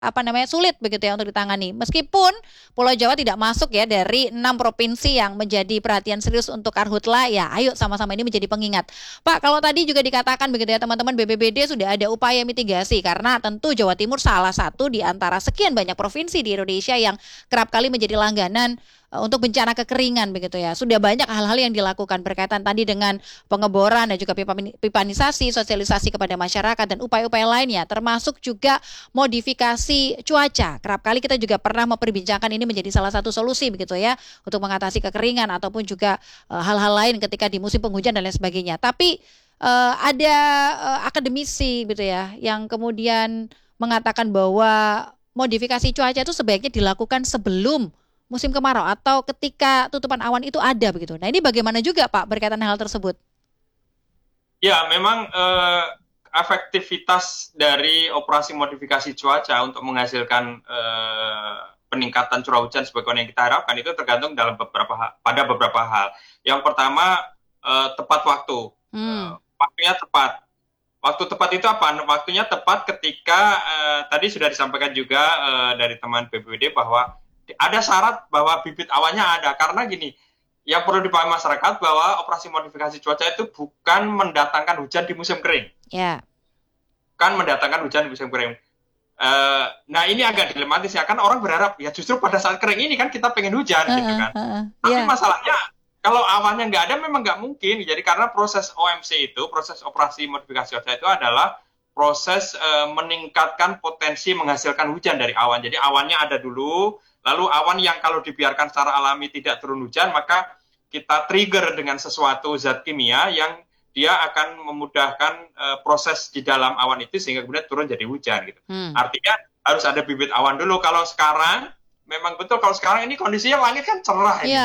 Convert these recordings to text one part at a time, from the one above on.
sulit begitu ya untuk ditangani. Meskipun Pulau Jawa tidak masuk ya dari 6 provinsi yang menjadi perhatian serius untuk karhutla, ya ayo sama-sama ini menjadi pengingat. Pak, kalau tadi juga dikatakan begitu ya teman-teman BPBD sudah ada upaya mitigasi karena tentu Jawa Timur salah satu di antara sekian banyak provinsi di Indonesia yang kerap kali menjadi langganan untuk bencana kekeringan begitu ya. Sudah banyak hal-hal yang dilakukan berkaitan tadi dengan pengeboran dan juga pipanisasi, sosialisasi kepada masyarakat dan upaya-upaya lainnya termasuk juga modifikasi cuaca. Kerap kali kita juga pernah memperbincangkan ini menjadi salah satu solusi begitu ya untuk mengatasi kekeringan ataupun juga hal-hal lain ketika di musim penghujan dan lain sebagainya. Tapi ada akademisi gitu ya yang kemudian mengatakan bahwa modifikasi cuaca itu sebaiknya dilakukan sebelum musim kemarau atau ketika tutupan awan itu ada begitu. Nah ini bagaimana juga Pak berkaitan hal tersebut? Ya, memang efektivitas dari operasi modifikasi cuaca untuk menghasilkan peningkatan curah hujan sebagaimana yang kita harapkan itu tergantung pada beberapa hal. Yang pertama tepat waktu, waktunya tepat. Waktu tepat itu apa? Waktunya tepat ketika tadi sudah disampaikan juga dari teman BPBD bahwa ada syarat bahwa bibit awannya ada. Karena gini, yang perlu dipahami masyarakat bahwa operasi modifikasi cuaca itu bukan mendatangkan hujan di musim kering. Ya. Bukan mendatangkan hujan di musim kering. Nah ini agak dilematis ya, kan orang berharap ya justru pada saat kering ini kan kita pengen hujan gitu kan. Tapi masalahnya kalau awannya nggak ada memang nggak mungkin. Jadi karena proses OMC itu, proses operasi modifikasi cuaca itu adalah proses meningkatkan potensi menghasilkan hujan dari awan. Jadi awannya ada dulu, lalu awan yang kalau dibiarkan secara alami tidak turun hujan, maka kita trigger dengan sesuatu zat kimia yang dia akan memudahkan proses di dalam awan itu sehingga kemudian turun jadi hujan gitu. Artinya harus ada bibit awan dulu. Kalau sekarang memang betul, kalau sekarang ini kondisinya langit kan cerah ini.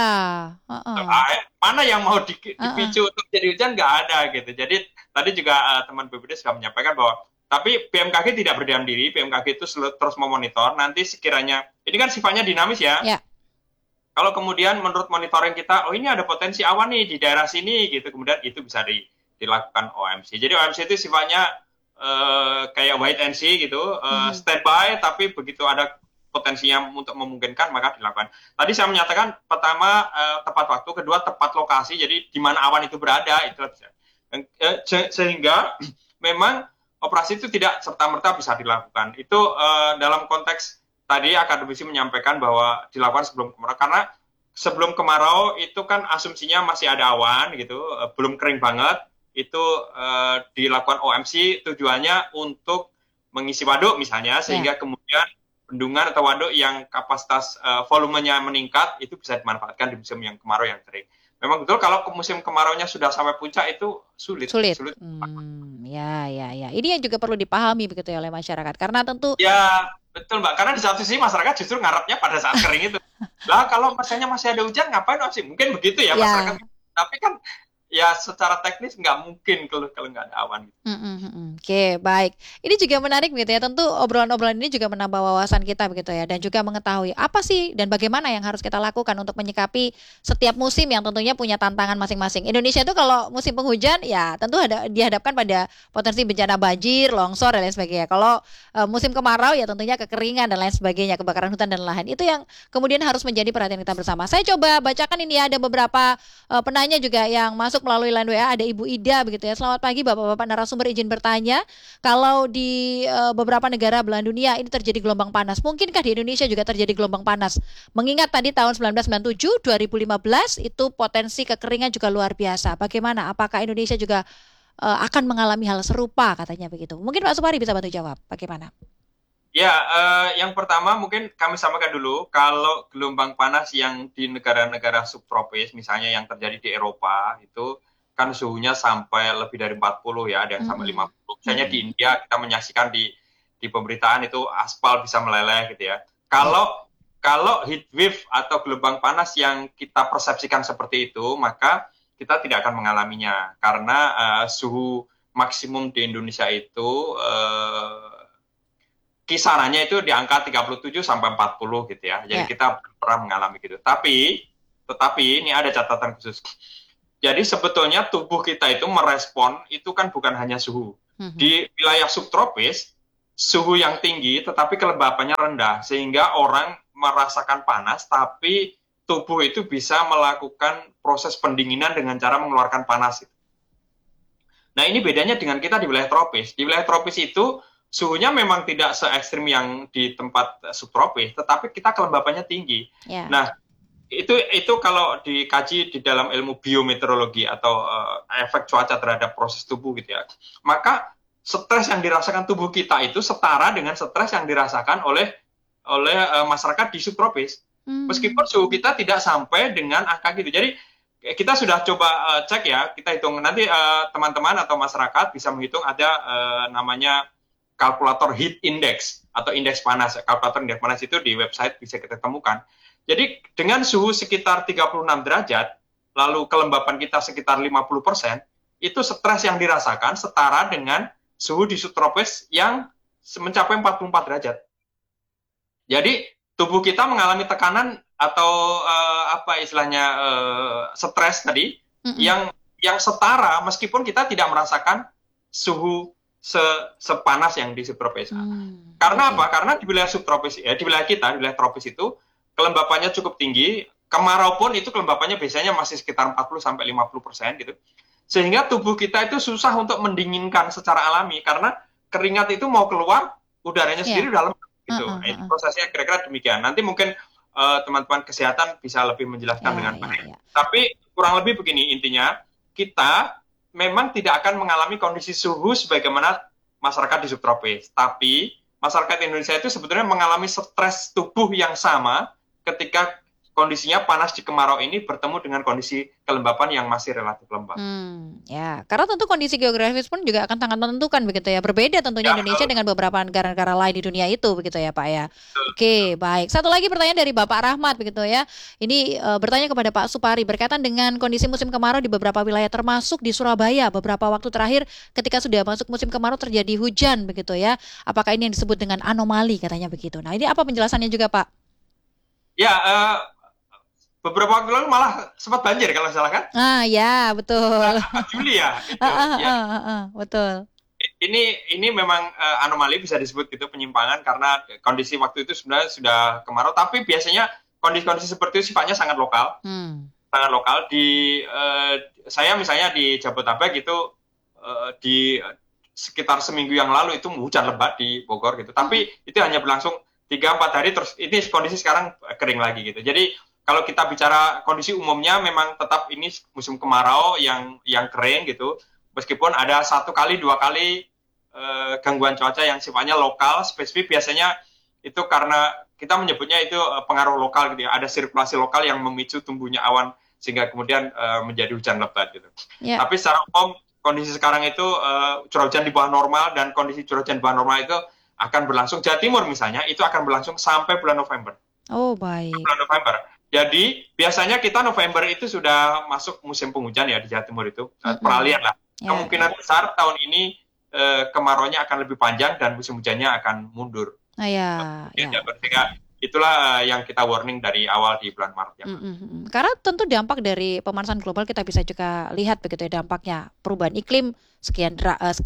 Mana yang mau dipicu untuk jadi hujan nggak ada gitu. Jadi tadi juga teman BPD sudah menyampaikan bahwa tapi BMKG tidak berdiam diri, BMKG itu terus memonitor. Nanti sekiranya, ini kan sifatnya dinamis ya. Kalau kemudian menurut monitoring kita, oh ini ada potensi awan nih di daerah sini gitu, kemudian itu bisa dilakukan OMC. Jadi OMC itu sifatnya kayak wait and see gitu, standby, tapi begitu ada potensinya untuk memungkinkan maka dilakukan. Tadi saya menyatakan pertama tepat waktu, kedua tepat lokasi, jadi di mana awan itu berada itu bisa. Sehingga memang operasi itu tidak serta-merta bisa dilakukan. Itu dalam konteks tadi akademisi menyampaikan bahwa dilakukan sebelum kemarau. Karena sebelum kemarau itu kan asumsinya masih ada awan gitu, belum kering banget. Itu dilakukan OMC tujuannya untuk mengisi waduk misalnya, sehingga kemudian bendungan atau waduk yang kapasitas volumenya meningkat itu bisa dimanfaatkan di musim yang kemarau yang kering. Memang betul kalau musim kemaraunya sudah sampai puncak itu sulit. Ya. Ini yang juga perlu dipahami begitu ya oleh masyarakat. Karena tentu. Ya, betul Mbak. Karena di satu sisi masyarakat justru ngarepnya pada saat kering itu. Lah kalau misalnya masih ada hujan ngapain sih? Mungkin begitu ya masyarakat. Tapi kan ya secara teknis nggak mungkin kalau nggak ada awan. Oke, baik. Ini juga menarik gitu ya. Tentu obrolan-obrolan ini juga menambah wawasan kita begitu ya, dan juga mengetahui apa sih dan bagaimana yang harus kita lakukan untuk menyikapi setiap musim yang tentunya punya tantangan masing-masing. Indonesia itu kalau musim penghujan ya tentu dihadapkan pada potensi bencana banjir, longsor dan lain sebagainya. Kalau musim kemarau ya tentunya kekeringan dan lain sebagainya, kebakaran hutan dan lahan. Itu yang kemudian harus menjadi perhatian kita bersama. Saya coba bacakan ini ya, ada beberapa penanya juga yang masuk melalui line WA. Ada Ibu Ida begitu ya. Selamat pagi Bapak-bapak narasumber, izin bertanya, kalau di beberapa negara belahan dunia ini terjadi gelombang panas, mungkinkah di Indonesia juga terjadi gelombang panas? Mengingat tadi tahun 1997, 2015 itu potensi kekeringan juga luar biasa. Bagaimana? Apakah Indonesia juga akan mengalami hal serupa katanya begitu? Mungkin Pak Supari bisa bantu jawab. Bagaimana? Ya, yang pertama mungkin kami sampaikan dulu, kalau gelombang panas yang di negara-negara subtropis, misalnya yang terjadi di Eropa, itu kan suhunya sampai lebih dari 40 ya, ada yang sampai 50. Misalnya di India, kita menyaksikan di pemberitaan itu aspal bisa meleleh gitu ya. Kalau heat wave atau gelombang panas yang kita persepsikan seperti itu, maka kita tidak akan mengalaminya. Karena suhu maksimum di Indonesia itu kisarannya itu di angka 37 sampai 40 gitu ya. Jadi kita pernah mengalami gitu. Tetapi ini ada catatan khusus. Jadi sebetulnya tubuh kita itu merespon itu kan bukan hanya suhu. Di wilayah subtropis suhu yang tinggi tetapi kelembapannya rendah sehingga orang merasakan panas tapi tubuh itu bisa melakukan proses pendinginan dengan cara mengeluarkan panas. Nah, ini bedanya dengan kita di wilayah tropis. Di wilayah tropis itu suhunya memang tidak se ekstrim yang di tempat subtropis, tetapi kita kelembapannya tinggi. Yeah. Nah, itu kalau dikaji di dalam ilmu biometeorologi atau efek cuaca terhadap proses tubuh gitu ya, maka stres yang dirasakan tubuh kita itu setara dengan stres yang dirasakan oleh masyarakat di subtropis. Meskipun suhu kita tidak sampai dengan angka gitu. Jadi kita sudah coba cek ya, kita hitung nanti teman-teman atau masyarakat bisa menghitung ada namanya kalkulator heat index atau indeks panas. Kalkulator indeks panas itu di website bisa kita temukan. Jadi dengan suhu sekitar 36 derajat, lalu kelembapan kita sekitar 50%, itu stres yang dirasakan setara dengan suhu di subtropis yang mencapai 44 derajat. Jadi tubuh kita mengalami tekanan atau stres tadi yang setara meskipun kita tidak merasakan suhu sepanas yang di subtropis. Karena apa? Karena di wilayah subtropis di wilayah kita, di wilayah tropis itu kelembapannya cukup tinggi. Kemarau pun itu kelembapannya biasanya masih sekitar 40-50% gitu. Sehingga tubuh kita itu susah untuk mendinginkan secara alami karena keringat itu mau keluar, udaranya sendiri dalam gitu. Itu prosesnya kira-kira demikian. Nanti mungkin teman-teman kesehatan bisa lebih menjelaskan dengan baik. Tapi kurang lebih begini intinya, kita memang tidak akan mengalami kondisi suhu sebagaimana masyarakat di subtropis. Tapi masyarakat Indonesia itu sebetulnya mengalami stres tubuh yang sama ketika kondisinya panas di kemarau ini bertemu dengan kondisi kelembapan yang masih relatif lembab. Ya, karena tentu kondisi geografis pun juga akan sangat menentukan begitu ya. Berbeda tentunya Indonesia dengan beberapa negara-negara lain di dunia itu begitu ya Pak ya. Oke, baik. Satu lagi pertanyaan dari Bapak Rahmat begitu ya. Ini bertanya kepada Pak Supari berkaitan dengan kondisi musim kemarau di beberapa wilayah termasuk di Surabaya. Beberapa waktu terakhir ketika sudah masuk musim kemarau terjadi hujan begitu ya. Apakah ini yang disebut dengan anomali katanya begitu. Nah, ini apa penjelasannya juga Pak? Ya, beberapa waktu lalu malah sempat banjir kalau salah kan? Ya betul. Juli ya. Betul. Ini memang anomali bisa disebut gitu penyimpangan karena kondisi waktu itu sebenarnya sudah kemarau. Tapi biasanya kondisi-kondisi seperti itu sifatnya sangat lokal. Sangat lokal. Saya misalnya di Jabodetabek itu di sekitar seminggu yang lalu itu hujan lebat di Bogor gitu. Tapi itu hanya berlangsung 3-4 hari terus ini kondisi sekarang kering lagi gitu. Jadi kalau kita bicara kondisi umumnya memang tetap ini musim kemarau yang kering gitu. Meskipun ada 1-2 kali gangguan cuaca yang sifatnya lokal, spesifik biasanya itu karena kita menyebutnya itu pengaruh lokal gitu ya. Ada sirkulasi lokal yang memicu tumbuhnya awan sehingga kemudian menjadi hujan lebat gitu. Yeah. Tapi secara umum kondisi sekarang itu curah hujan di bawah normal dan kondisi curah hujan di bawah normal itu akan berlangsung. Jawa Timur misalnya itu akan berlangsung sampai bulan November. Oh baik. Bulan November. Jadi biasanya kita November itu sudah masuk musim penghujan ya di Jawa Timur itu peralihan lah. Kemungkinan besar tahun ini kemarauannya akan lebih panjang dan musim hujannya akan mundur. Sehingga itulah yang kita warning dari awal di bulan Maret ya. Karena tentu dampak dari pemanasan global kita bisa juga lihat begitu ya dampaknya perubahan iklim sekian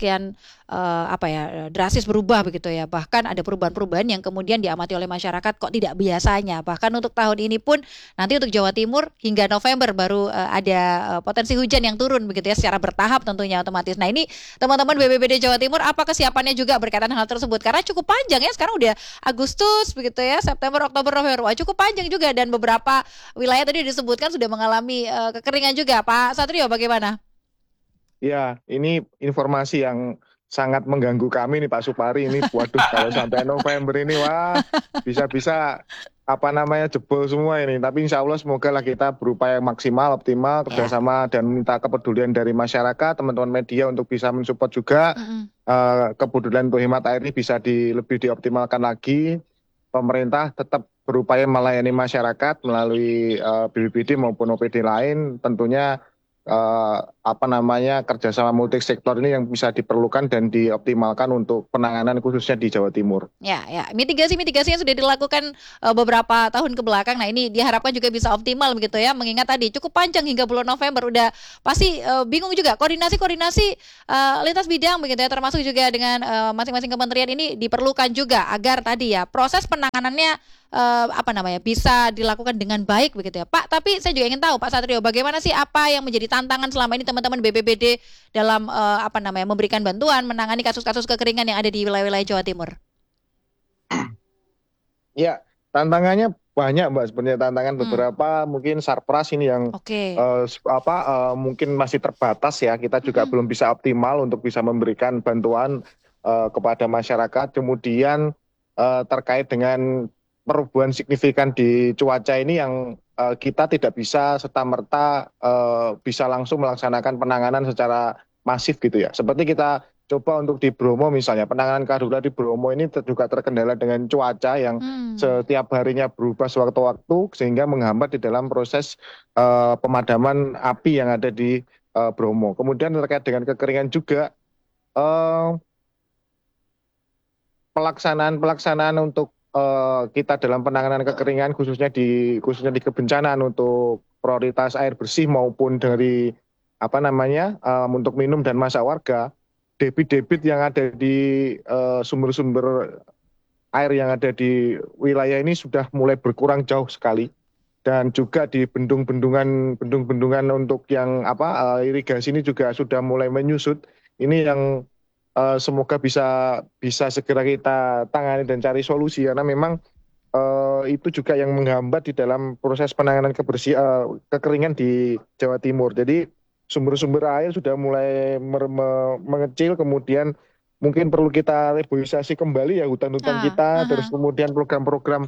drastis berubah begitu ya. Bahkan ada perubahan-perubahan yang kemudian diamati oleh masyarakat kok tidak biasanya. Bahkan untuk tahun ini pun nanti untuk Jawa Timur hingga November baru ada potensi hujan yang turun begitu ya secara bertahap tentunya otomatis. Nah, ini teman-teman BPBD Jawa Timur apa kesiapannya juga berkaitan hal tersebut? Karena cukup panjang ya, sekarang udah Agustus begitu ya, September, Oktober, November. Wah, cukup panjang juga dan beberapa wilayah tadi disebutkan sudah mengalami kekeringan juga. Pak Satrio bagaimana? Ya, ini informasi yang sangat mengganggu kami nih Pak Supari ini. Waduh, kalau sampai November ini wah bisa-bisa jebol semua ini. Tapi insya Allah semoga lah kita berupaya maksimal, optimal, kerjasama dan minta kepedulian dari masyarakat, teman-teman media untuk bisa mensupport juga kepedulian untuk hemat air ini bisa lebih dioptimalkan lagi. Pemerintah tetap berupaya melayani masyarakat melalui BPBD maupun OPD lain. Tentunya kerjasama multisektor ini yang bisa diperlukan dan dioptimalkan untuk penanganan khususnya di Jawa Timur. Ya, mitigasi yang sudah dilakukan beberapa tahun ke belakang. Nah, ini diharapkan juga bisa optimal begitu ya. Mengingat tadi cukup panjang hingga bulan November, udah pasti bingung juga koordinasi lintas bidang begitu ya, termasuk juga dengan masing-masing kementerian ini diperlukan juga agar tadi ya proses penanganannya bisa dilakukan dengan baik begitu ya Pak. Tapi saya juga ingin tahu Pak Satrio, bagaimana sih apa yang menjadi tantangan selama ini teman-teman BPBD dalam memberikan bantuan menangani kasus-kasus kekeringan yang ada di wilayah-wilayah Jawa Timur? Ya, tantangannya banyak Mbak, sebenarnya tantangan beberapa mungkin Sarpras ini yang mungkin masih terbatas ya, kita juga belum bisa optimal untuk bisa memberikan bantuan kepada masyarakat. Kemudian terkait dengan perubahan signifikan di cuaca ini yang kita tidak bisa serta-merta bisa langsung melaksanakan penanganan secara masif gitu ya. Seperti kita coba untuk di Bromo misalnya, penanganan karhutla di Bromo ini juga terkendala dengan cuaca yang setiap harinya berubah sewaktu-waktu sehingga menghambat di dalam proses pemadaman api yang ada di Bromo. Kemudian terkait dengan kekeringan juga, pelaksanaan untuk kita dalam penanganan kekeringan khususnya di kebencanaan untuk prioritas air bersih maupun dari untuk minum dan masak warga, debit yang ada di sumber-sumber air yang ada di wilayah ini sudah mulai berkurang jauh sekali, dan juga di bendungan untuk yang irigasi ini juga sudah mulai menyusut. Ini yang semoga bisa segera kita tangani dan cari solusi, karena memang itu juga yang menghambat di dalam proses penanganan kekeringan di Jawa Timur. Jadi sumber-sumber air sudah mulai mengecil, kemudian mungkin perlu kita reboisasi kembali ya hutan-hutan kita, terus kemudian program-program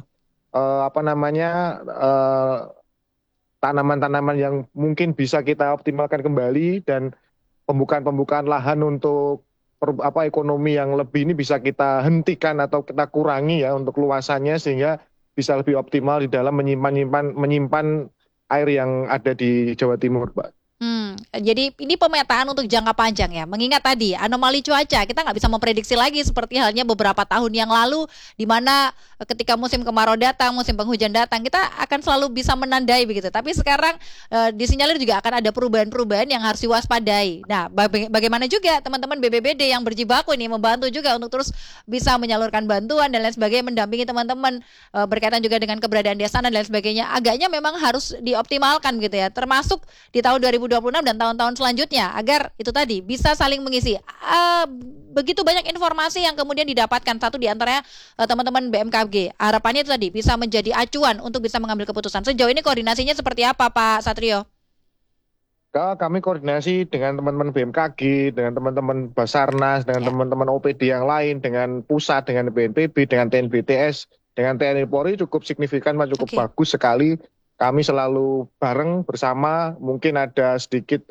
tanaman-tanaman yang mungkin bisa kita optimalkan kembali, dan pembukaan lahan untuk ekonomi yang lebih ini bisa kita hentikan atau kita kurangi ya untuk luasannya, sehingga bisa lebih optimal di dalam menyimpan air yang ada di Jawa Timur, Pak. Jadi ini pemetaan untuk jangka panjang ya, mengingat tadi anomali cuaca kita nggak bisa memprediksi lagi seperti halnya beberapa tahun yang lalu, di mana ketika musim kemarau datang, musim penghujan datang, kita akan selalu bisa menandai begitu. Tapi sekarang disinyalir juga akan ada perubahan-perubahan yang harus diwaspadai. Nah, bagaimana juga teman-teman BPBD yang berjibaku ini membantu juga untuk terus bisa menyalurkan bantuan dan lain sebagainya, mendampingi teman-teman berkaitan juga dengan keberadaan desa dan lain sebagainya. Agaknya memang harus dioptimalkan gitu ya, termasuk di tahun 2026 dan tahun-tahun selanjutnya, agar itu tadi bisa saling mengisi. Begitu banyak informasi yang kemudian didapatkan, satu di antaranya teman-teman BMKG. Harapannya itu tadi bisa menjadi acuan untuk bisa mengambil keputusan. Sejauh ini koordinasinya seperti apa, Pak Satrio? Kami koordinasi dengan teman-teman BMKG, dengan teman-teman Basarnas, dengan teman-teman OPD yang lain, dengan pusat, dengan BNPB, dengan TNBTS, dengan TNI Polri cukup signifikan, bagus sekali. Kami selalu bareng bersama, mungkin ada sedikit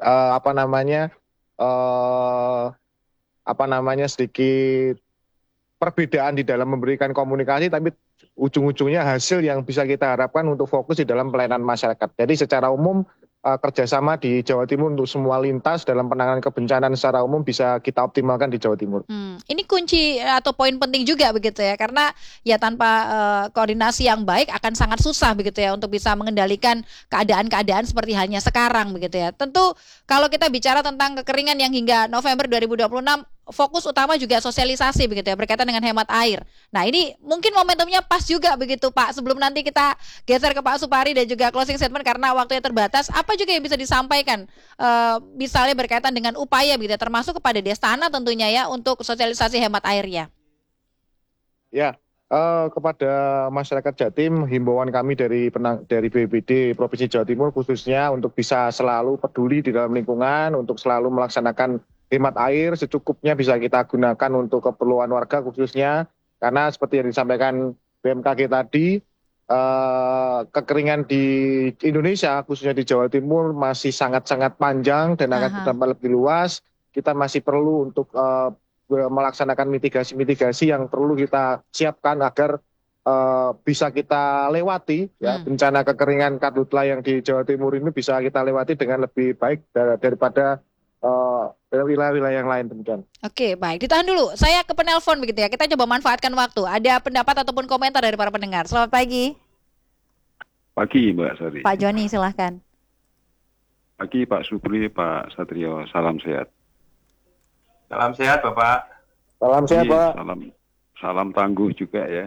sedikit perbedaan di dalam memberikan komunikasi, tapi ujung-ujungnya hasil yang bisa kita harapkan untuk fokus di dalam pelayanan masyarakat. Jadi secara umum kerjasama di Jawa Timur untuk semua lintas dalam penanganan kebencanaan secara umum bisa kita optimalkan di Jawa Timur. Ini kunci atau poin penting juga begitu ya, karena ya tanpa koordinasi yang baik akan sangat susah begitu ya untuk bisa mengendalikan keadaan-keadaan seperti halnya sekarang begitu ya. Tentu kalau kita bicara tentang kekeringan yang hingga November 2026, fokus utama juga sosialisasi begitu ya, berkaitan dengan hemat air. Nah, ini mungkin momentumnya pas juga begitu Pak. Sebelum nanti kita geser ke Pak Supari dan juga closing statement karena waktunya terbatas, apa juga yang bisa disampaikan misalnya berkaitan dengan upaya begitu, termasuk kepada Destana tentunya ya, untuk sosialisasi hemat airnya? Ya, kepada masyarakat Jatim, himbauan kami dari BPBD Provinsi Jawa Timur khususnya untuk bisa selalu peduli di dalam lingkungan, untuk selalu melaksanakan hemat air secukupnya bisa kita gunakan untuk keperluan warga khususnya, karena seperti yang disampaikan BMKG tadi, kekeringan di Indonesia khususnya di Jawa Timur masih sangat-sangat panjang dan akan berdampak lebih luas. Kita masih perlu untuk melaksanakan mitigasi-mitigasi yang perlu kita siapkan agar bisa kita lewati ya, bencana kekeringan karhutla yang di Jawa Timur ini bisa kita lewati dengan lebih baik daripada wilayah-wilayah yang lain demikian. Oke, baik. Ditahan dulu. Saya ke penelpon begitu ya. Kita coba manfaatkan waktu. Ada pendapat ataupun komentar dari para pendengar. Selamat pagi. Pagi Mbak Sari. Pak Joni, silahkan. Pagi Pak Supri, Pak Satrio, salam sehat. Salam sehat Bapak. Salam sehat Pak. Salam tangguh juga ya.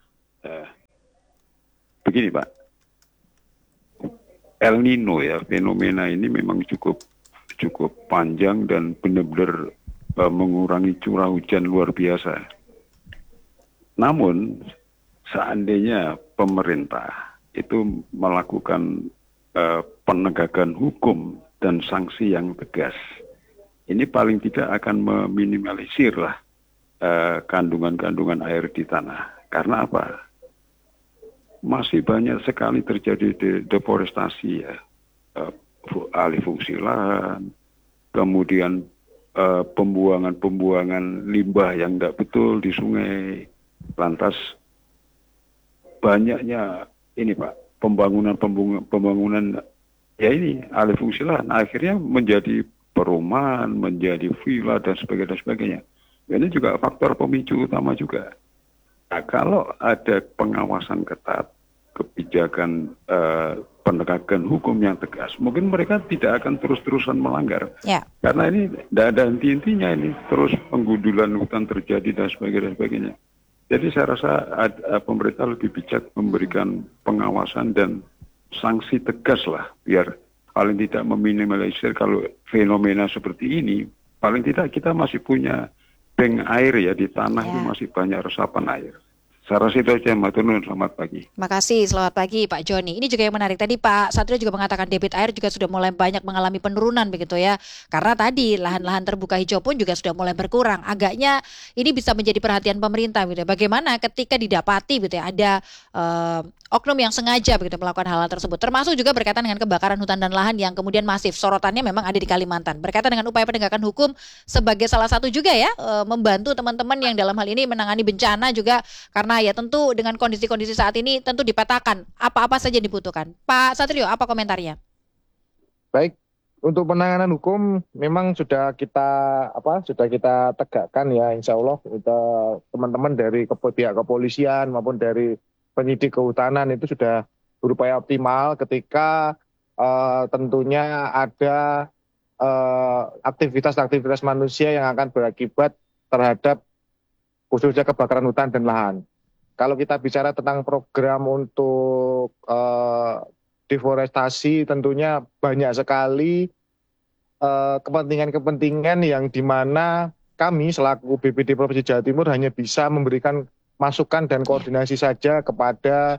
Begini Pak, El Nino ya, fenomena ini memang cukup panjang dan benar-benar mengurangi curah hujan luar biasa. Namun seandainya pemerintah itu melakukan penegakan hukum dan sanksi yang tegas, ini paling tidak akan meminimalisir lah kandungan-kandungan air di tanah. Karena apa? Masih banyak sekali terjadi deforestasi ya, alih fungsi lahan, kemudian pembuangan limbah yang tidak betul di sungai, lantas banyaknya ini Pak, pembangunan ya ini alih fungsi lahan akhirnya menjadi perumahan, menjadi villa dan sebagainya. Ini juga faktor pemicu utama juga. Nah, kalau ada pengawasan ketat, kebijakan penegakan hukum yang tegas, mungkin mereka tidak akan terus-terusan melanggar. Ya. Karena ini tidak ada henti-hentinya, ini terus penggundulan hutan terjadi dan sebagainya. Jadi saya rasa pemerintah lebih bijak memberikan pengawasan dan sanksi tegas lah, biar paling tidak meminimalisir kalau fenomena seperti ini, paling tidak kita masih punya bank air ya, di tanah itu masih banyak resapan air. Saya rasa itu aja, Mbak Tunun. Selamat pagi. Terima kasih, selamat pagi Pak Joni. Ini juga yang menarik. Tadi Pak Satrio juga mengatakan debit air juga sudah mulai banyak mengalami penurunan begitu ya. Karena tadi lahan-lahan terbuka hijau pun juga sudah mulai berkurang. Agaknya ini bisa menjadi perhatian pemerintah gitu ya. Bagaimana ketika didapati gitu ya, ada oknum yang sengaja begitu melakukan hal-hal tersebut. Termasuk juga berkaitan dengan kebakaran hutan dan lahan yang kemudian masif. Sorotannya memang ada di Kalimantan. Berkaitan dengan upaya penegakan hukum sebagai salah satu juga ya, membantu teman-teman yang dalam hal ini menangani bencana juga, karena ya tentu dengan kondisi-kondisi saat ini tentu dipetakan apa-apa saja dibutuhkan. Pak Satrio, apa komentarnya? Baik, untuk penanganan hukum memang sudah kita tegakkan ya, insya Allah teman-teman dari pihak kepolisian maupun dari penyidik kehutanan itu sudah berupaya optimal ketika tentunya ada aktivitas-aktivitas manusia yang akan berakibat terhadap khususnya kebakaran hutan dan lahan. Kalau kita bicara tentang program untuk deforestasi, tentunya banyak sekali kepentingan-kepentingan yang dimana kami selaku BPD Provinsi Jawa Timur hanya bisa memberikan masukan dan koordinasi saja kepada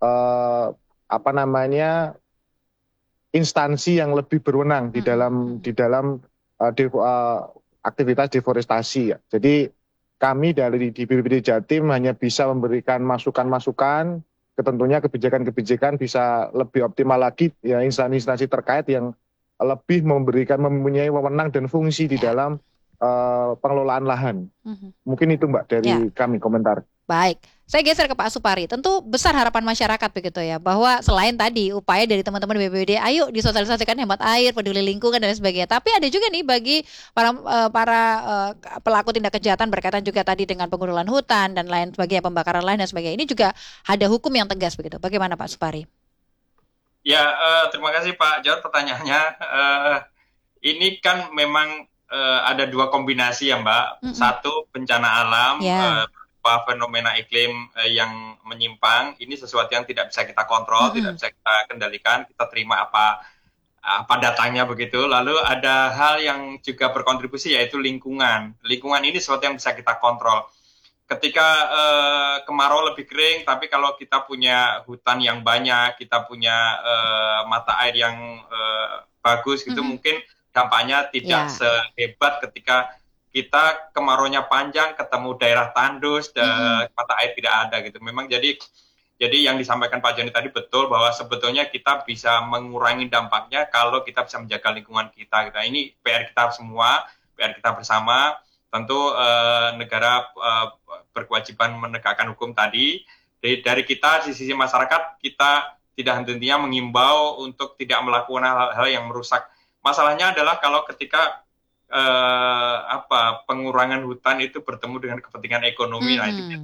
instansi yang lebih berwenang di dalam aktivitas deforestasi ya. Jadi kami dari di BPD Jatim hanya bisa memberikan masukan-masukan, tentunya kebijakan-kebijakan bisa lebih optimal lagi ya, instansi-instansi terkait yang lebih mempunyai wewenang dan fungsi di dalam pengelolaan lahan. Mungkin itu Mbak dari kami komentar. Baik, saya geser ke Pak Supari. Tentu besar harapan masyarakat begitu ya, bahwa selain tadi upaya dari teman-teman BPBD, ayo disosialisasikan hemat air, peduli lingkungan dan sebagainya. Tapi ada juga nih bagi para pelaku tindak kejahatan berkaitan juga tadi dengan penggundulan hutan dan lain sebagainya, pembakaran lain dan sebagainya. Ini juga ada hukum yang tegas begitu. Bagaimana Pak Supari? Ya, terima kasih Pak Jor pertanyaannya. Ini kan memang ada dua kombinasi ya Mbak. Satu, bencana alam, fenomena iklim yang menyimpang. Ini sesuatu yang tidak bisa kita kontrol, tidak bisa kita kendalikan. Kita terima apa datanya begitu. Lalu ada hal yang juga berkontribusi, yaitu lingkungan. Lingkungan ini sesuatu yang bisa kita kontrol. Ketika kemarau lebih kering, tapi kalau kita punya hutan yang banyak, kita punya mata air yang bagus gitu, mungkin dampaknya tidak sehebat ketika kita kemaraunya panjang, ketemu daerah tandus, mata air tidak ada gitu. Memang jadi yang disampaikan Pak Joni tadi betul, bahwa sebetulnya kita bisa mengurangi dampaknya kalau kita bisa menjaga lingkungan kita. Gitu. Ini PR kita semua, PR kita bersama. Tentu negara berkewajiban menegakkan hukum tadi. Dari kita, di sisi masyarakat, kita tidak henti-hentinya mengimbau untuk tidak melakukan hal-hal yang merusak. Masalahnya adalah kalau ketika pengurangan hutan itu bertemu dengan kepentingan ekonomi. Nah, itu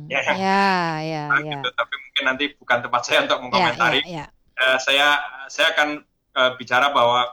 gitu. Tapi mungkin nanti bukan tempat saya untuk mengomentari. Saya akan bicara bahwa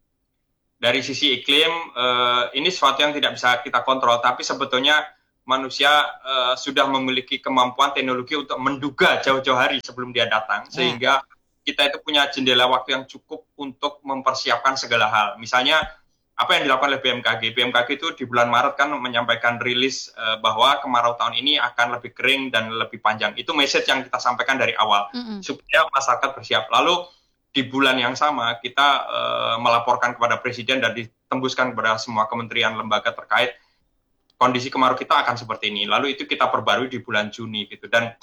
dari sisi iklim ini sesuatu yang tidak bisa kita kontrol, tapi sebetulnya manusia sudah memiliki kemampuan teknologi untuk menduga jauh-jauh hari sebelum dia datang, sehingga kita itu punya jendela waktu yang cukup untuk mempersiapkan segala hal. Misalnya apa yang dilakukan oleh BMKG. BMKG itu di bulan Maret kan menyampaikan rilis bahwa kemarau tahun ini akan lebih kering dan lebih panjang. Itu message yang kita sampaikan dari awal supaya masyarakat bersiap. Lalu di bulan yang sama kita melaporkan kepada Presiden dan ditembuskan kepada semua kementerian lembaga terkait kondisi kemarau kita akan seperti ini. Lalu itu kita perbarui di bulan Juni gitu, dan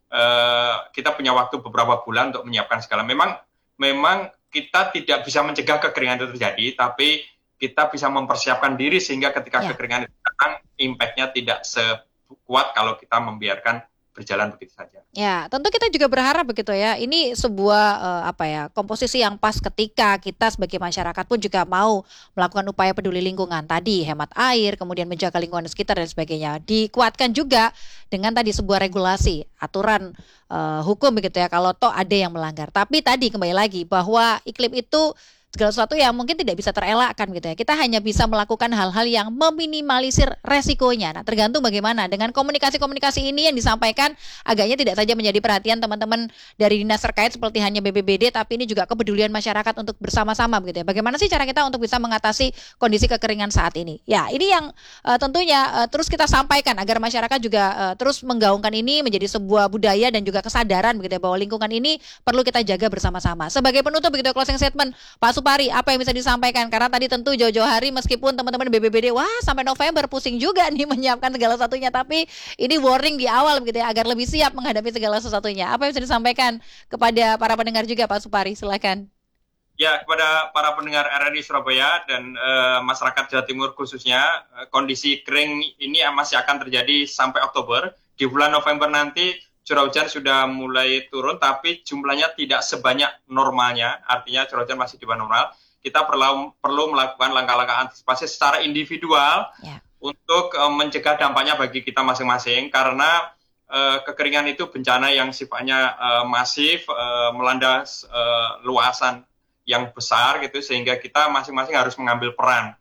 kita punya waktu beberapa bulan untuk menyiapkan segala. Memang kita tidak bisa mencegah kekeringan itu terjadi, tapi kita bisa mempersiapkan diri sehingga ketika kekeringan itu datang, impact-nya tidak sekuat kalau kita membiarkan berjalan begitu saja. Ya, tentu kita juga berharap begitu ya. Ini sebuah komposisi yang pas ketika kita sebagai masyarakat pun juga mau melakukan upaya peduli lingkungan tadi, hemat air, kemudian menjaga lingkungan sekitar dan sebagainya. Dikuatkan juga dengan tadi sebuah regulasi, aturan hukum begitu ya kalau toh ada yang melanggar. Tapi tadi kembali lagi bahwa iklim itu segala sesuatu yang mungkin tidak bisa terelakkan gitu ya. Kita hanya bisa melakukan hal-hal yang meminimalisir resikonya. Nah, tergantung bagaimana dengan komunikasi-komunikasi ini yang disampaikan agaknya tidak saja menjadi perhatian teman-teman dari dinas terkait seperti hanya BPBD, tapi ini juga kepedulian masyarakat untuk bersama-sama begitu ya. Bagaimana sih cara kita untuk bisa mengatasi kondisi kekeringan saat ini? Ya, ini yang tentunya terus kita sampaikan agar masyarakat juga terus menggaungkan ini menjadi sebuah budaya dan juga kesadaran begitu ya, bahwa lingkungan ini perlu kita jaga bersama-sama. Sebagai penutup begitu closing statement, Pak Supari, apa yang bisa disampaikan? Karena tadi tentu jauh-jauh hari meskipun teman-teman BPBD sampai November pusing juga nih menyiapkan segala satunya, tapi ini warning di awal begitu ya agar lebih siap menghadapi segala sesuatunya. Apa yang bisa disampaikan kepada para pendengar juga, Pak Supari? Silakan. Ya, kepada para pendengar RRI Surabaya dan masyarakat Jawa Timur khususnya, kondisi kering ini masih akan terjadi sampai Oktober. Di bulan November nanti curah hujan sudah mulai turun, tapi jumlahnya tidak sebanyak normalnya, artinya curah hujan masih di bawah normal. Kita perlu melakukan langkah-langkah antisipasi secara individual untuk mencegah dampaknya bagi kita masing-masing, karena kekeringan itu bencana yang sifatnya masif, melanda luasan yang besar gitu, sehingga kita masing-masing harus mengambil peran,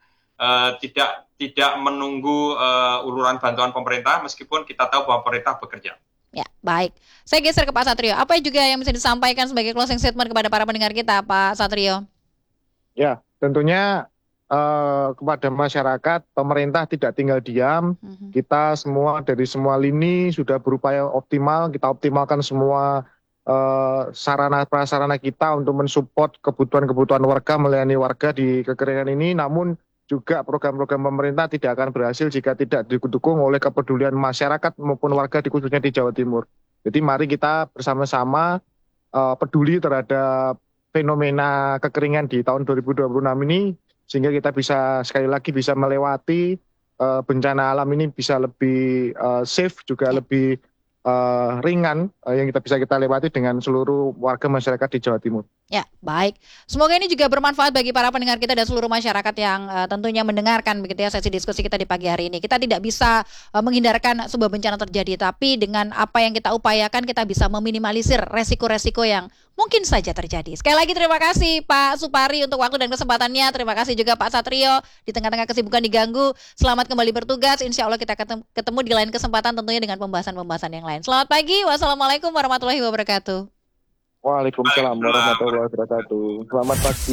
tidak menunggu uluran bantuan pemerintah, meskipun kita tahu bahwa pemerintah bekerja. Ya, baik. Saya geser ke Pak Satrio. Apa juga yang bisa disampaikan sebagai closing statement kepada para pendengar kita, Pak Satrio? Ya, tentunya kepada masyarakat, pemerintah tidak tinggal diam. Kita semua dari semua lini sudah berupaya optimal. Kita optimalkan semua sarana prasarana kita untuk mensupport kebutuhan warga, melayani warga di kekeringan ini. Namun juga program-program pemerintah tidak akan berhasil jika tidak didukung oleh kepedulian masyarakat maupun warga khususnya di Jawa Timur. Jadi mari kita bersama-sama peduli terhadap fenomena kekeringan di tahun 2026 ini, sehingga kita bisa sekali lagi bisa melewati bencana alam ini bisa lebih safe, juga lebih ringan yang kita lewati dengan seluruh warga masyarakat di Jawa Timur. Ya, baik. Semoga ini juga bermanfaat bagi para pendengar kita dan seluruh masyarakat yang tentunya mendengarkan begitu ya sesi diskusi kita di pagi hari ini. Kita tidak bisa menghindarkan sebuah bencana terjadi, tapi dengan apa yang kita upayakan kita bisa meminimalisir resiko-resiko yang mungkin saja terjadi. Sekali lagi terima kasih Pak Supari untuk waktu dan kesempatannya. Terima kasih juga Pak Satrio di tengah-tengah kesibukan diganggu. Selamat kembali bertugas. Insya Allah kita ketemu di lain kesempatan tentunya dengan pembahasan-pembahasan yang lain. Selamat pagi. Wassalamualaikum warahmatullahi wabarakatuh. Waalaikumsalam warahmatullahi wabarakatuh. Selamat pagi.